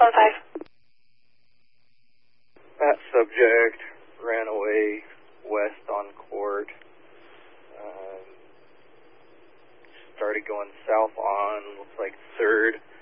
215. That subject ran away west on Court. Started going south on, looks like 3rd.